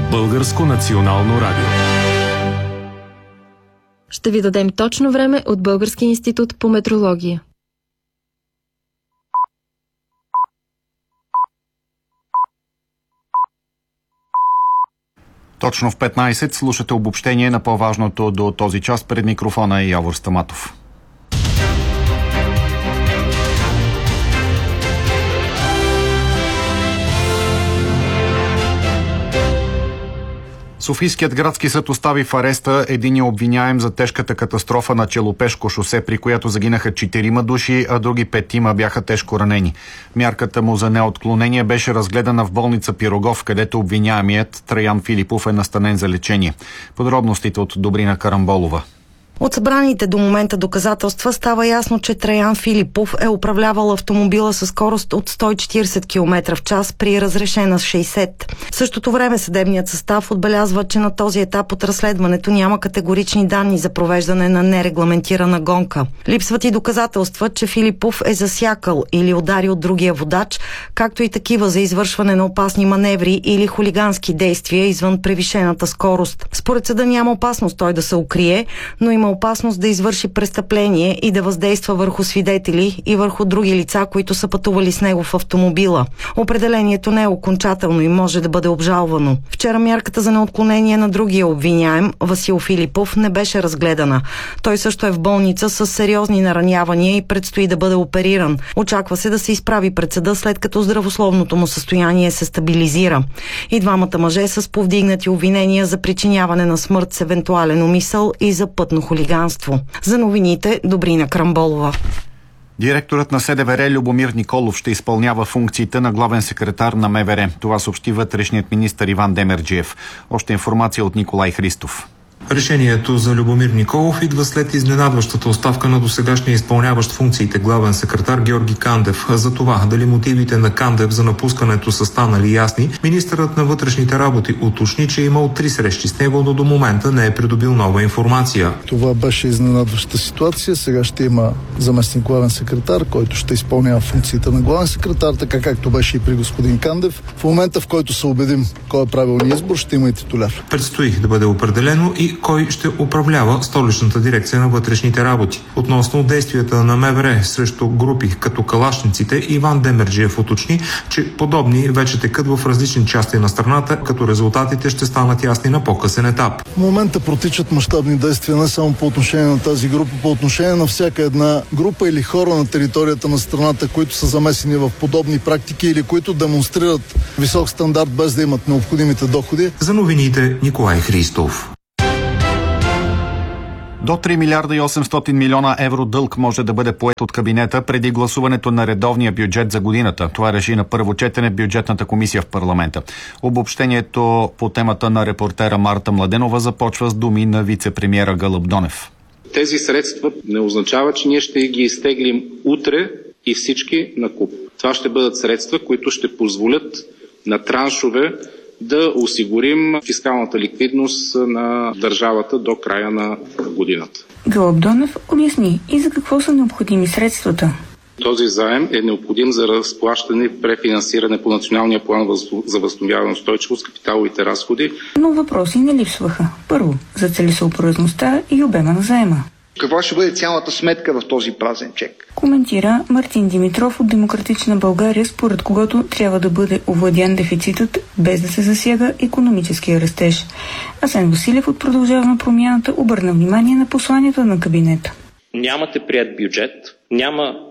Българско национално радио. Ще ви дадем точно време от Българския институт по метрология. Точно в 15 слушате обобщение на по-важното до този час. Пред микрофона е Явор Стаматов. Софийският градски съд остави в ареста единия обвиняем за тежката катастрофа на Челопешко шосе, при която загинаха 4 души, а други 5 бяха тежко ранени. Мярката му за неотклонение беше разгледана в болница Пирогов, където обвиняемият Траян Филипов е настанен за лечение. Подробностите от Добрина Карамболова. От събраните до момента доказателства става ясно, че Траян Филипов е управлявал автомобила със скорост от 140 км в час при разрешена 60. В същото време съдебният състав отбелязва, че на този етап от разследването няма категорични данни за провеждане на нерегламентирана гонка. Липсват и доказателства, че Филипов е засякал или ударил другия водач, както и такива за извършване на опасни маневри или хулигански действия извън превишената скорост. Според съда няма опасност той да се укрие, но има опасност да извърши престъпление и да въздейства върху свидетели и върху други лица, които са пътували с него в автомобила. Определението не е окончателно и може да бъде обжалвано. Вчера мярката за неотклонение на другия обвиняем, Васил Филипов, не беше разгледана. Той също е в болница с сериозни наранявания и предстои да бъде опериран. Очаква се да се изправи пред съда, след като здравословното му състояние се стабилизира. И двамата мъже са с повдигнати обвинения за причиняване на смърт с евентуален умисъл и за пътно хулиганство. За новините, Добрина Крамболова. Директорът на СДВР Любомир Николов ще изпълнява функциите на главен секретар на МВР. Това съобщи вътрешният министър Иван Демерджиев. Още информация от Николай Христов. Решението за Любомир Николов идва след изненадващата оставка на досегашния изпълняващ функциите главен секретар Георги Кандев. За това дали мотивите на Кандев за напускането са станали ясни, министърът на вътрешните работи уточни, че е имал 3 срещи с него, но до момента не е придобил нова информация. Това беше изненадваща ситуация. Сега ще има заместник главен секретар, който ще изпълнява функциите на главен секретар, така както беше и при господин Кандев. В момента, в който се убедим кой е правилният избор, ще има и титуляр. Предстои да бъде определено и кой ще управлява столичната дирекция на вътрешните работи. Относно действията на МВР срещу групи като калашниците, Иван Демерджиев уточни, че подобни вече текат в различни части на страната, като резултатите ще станат ясни на по-късен етап. В момента протичат мащабни действия не само по отношение на тази група, по отношение на всяка една група или хора на територията на страната, които са замесени в подобни практики или които демонстрират висок стандарт без да имат необходимите доходи. За новините, Николай Христов. До 3 милиарда и 800 милиона евро дълг може да бъде поет от кабинета преди гласуването на редовния бюджет за годината. Това реши на първо четене бюджетната комисия в парламента. Обобщението по темата на репортера Марта Младенова започва с думи на вице-премиера Гълъб Донев. Тези средства не означава, че ние ще ги изтеглим утре и всички на куп. Това ще бъдат средства, които ще позволят на траншове да осигурим фискалната ликвидност на държавата до края на годината. Гълъб Донев обясни и за какво са необходими средствата. Този заем е необходим за разплащане и префинансиране по Националния план за възстановяване устойчивост, капиталовите разходи. Но въпроси не липсваха. Първо, за целесъобразността и обема на заема. Каква ще бъде цялата сметка в този празен чек? Коментира Мартин Димитров от Демократична България, според когото трябва да бъде овладян дефицитът, без да се засяга икономическия растеж. Асен Василев от Продължаваме промяната обърна внимание на посланието на кабинета. Нямате приет бюджет, няма